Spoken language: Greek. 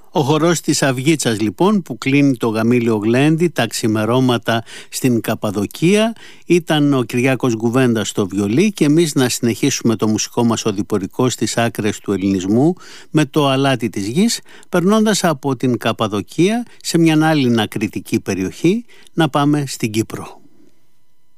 Ο χορός της Αυγίτσας λοιπόν, που κλείνει το Γαμήλιο Γλέντι τα ξημερώματα στην Καπαδοκία, ήταν ο Κυριάκος Γκουβέντας στο βιολί και εμείς να συνεχίσουμε το μουσικό μας οδηπορικό στις άκρες του ελληνισμού με το αλάτι της γης, περνώντας από την Καπαδοκία σε μια άλλη ακριτική περιοχή, να πάμε στην Κύπρο.